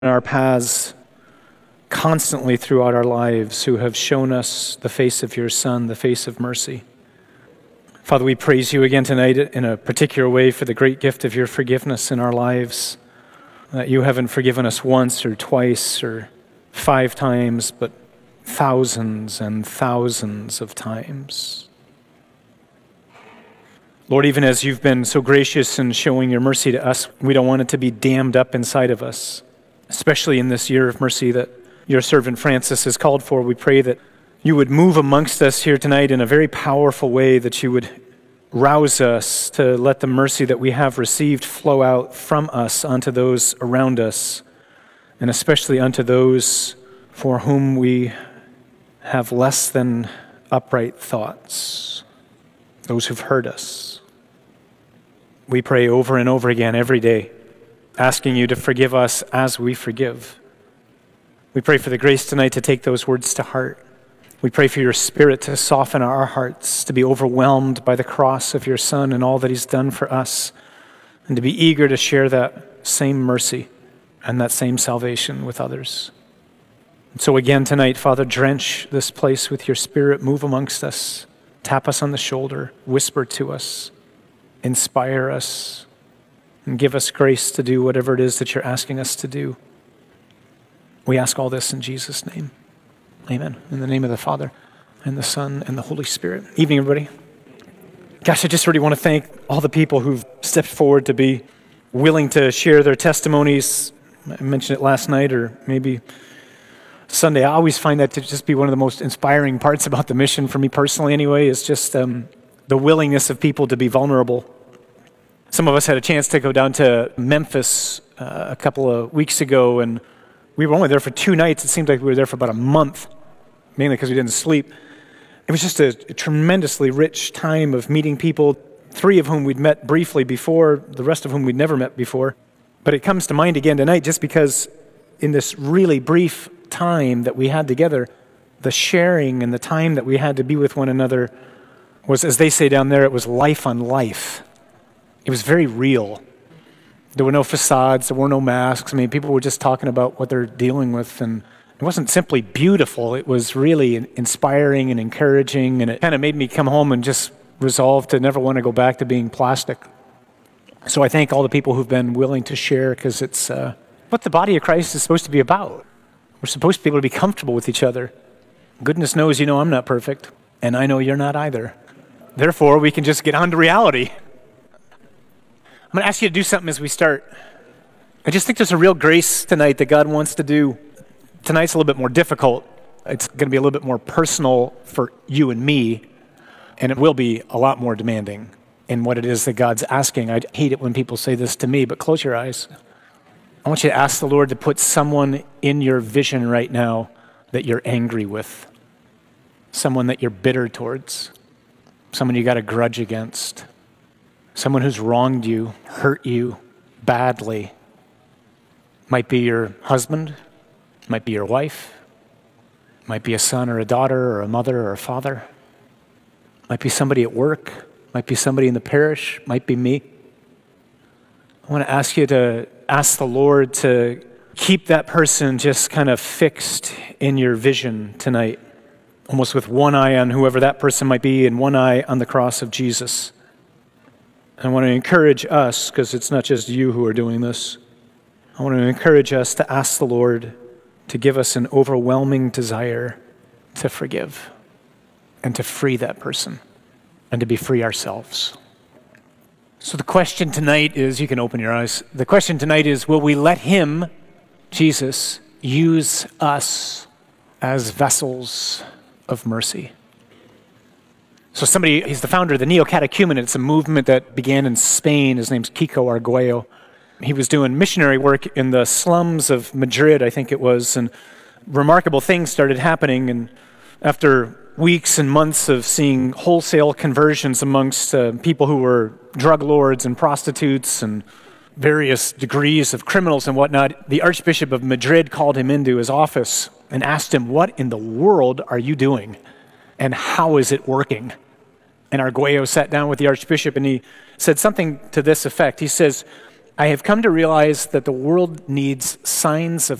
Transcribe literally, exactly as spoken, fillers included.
in our paths constantly throughout our lives who have shown us the face of your Son, the face of mercy. Father, we praise you again tonight in a particular way for the great gift of your forgiveness in our lives, that you haven't forgiven us once or twice or five times, but thousands and thousands of times. Lord, even as you've been so gracious in showing your mercy to us, we don't want it to be dammed up inside of us, especially in this year of mercy that your servant Francis has called for. We pray that you would move amongst us here tonight in a very powerful way, that you would rouse us to let the mercy that we have received flow out from us onto those around us, and especially unto those for whom we have less than upright thoughts, those who've hurt us. We pray over and over again every day, asking you to forgive us as we forgive. We pray for the grace tonight to take those words to heart. We pray for your Spirit to soften our hearts, to be overwhelmed by the cross of your Son and all that he's done for us, and to be eager to share that same mercy and that same salvation with others. And so again tonight, Father, drench this place with your Spirit, move amongst us, tap us on the shoulder, whisper to us, inspire us, and give us grace to do whatever it is that you're asking us to do. We ask all this in Jesus' name. Amen. In the name of the Father, and the Son, and the Holy Spirit. Evening, everybody. Gosh, I just really want to thank all the people who've stepped forward to be willing to share their testimonies. I mentioned it last night, or maybe Sunday. I always find that to just be one of the most inspiring parts about the mission, for me personally anyway, is just um, the willingness of people to be vulnerable. Some of us had a chance to go down to Memphis uh, a couple of weeks ago, and we were only there for two nights. It seemed like we were there for about a month, mainly because we didn't sleep. It was just a, a tremendously rich time of meeting people, three of whom we'd met briefly before, the rest of whom we'd never met before. But it comes to mind again tonight just because in this really brief time that we had together, the sharing and the time that we had to be with one another was, as they say down there, it was life on life. It was very real. There were no facades, there were no masks. I mean, people were just talking about what they're dealing with, and it wasn't simply beautiful, it was really inspiring and encouraging, and it kind of made me come home and just resolve to never want to go back to being plastic. So I thank all the people who've been willing to share, because it's uh, what the body of Christ is supposed to be about. We're supposed to be able to be comfortable with each other. Goodness knows, you know, I'm not perfect, and I know you're not either. Therefore, we can just get on to reality. I'm going to ask you to do something as we start. I just think there's a real grace tonight that God wants to do. Tonight's a little bit more difficult. It's going to be a little bit more personal for you and me, and it will be a lot more demanding in what it is that God's asking. I hate it when people say this to me, but close your eyes. I want you to ask the Lord to put someone in your vision right now that you're angry with, someone that you're bitter towards, someone you got a grudge against, someone who's wronged you, hurt you badly. Might be your husband, might be your wife, might be a son or a daughter or a mother or a father, might be somebody at work, might be somebody in the parish, might be me. I want to ask you to ask the Lord to keep that person just kind of fixed in your vision tonight, almost with one eye on whoever that person might be and one eye on the cross of Jesus. I want to encourage us, because it's not just you who are doing this, I want to encourage us to ask the Lord to give us an overwhelming desire to forgive and to free that person and to be free ourselves. So the question tonight is, you can open your eyes, the question tonight is, will we let him, Jesus, use us as vessels of mercy? So somebody, he's the founder of the Neo-Catechumen. It's a movement that began in Spain. His name's Kiko Arguello. He was doing missionary work in the slums of Madrid, I think it was, and remarkable things started happening. And after weeks and months of seeing wholesale conversions amongst uh, people who were drug lords and prostitutes and various degrees of criminals and whatnot, the Archbishop of Madrid called him into his office and asked him, "What in the world are you doing? And how is it working?" And Arguello sat down with the Archbishop and he said something to this effect. He says, I have come to realize that the world needs signs of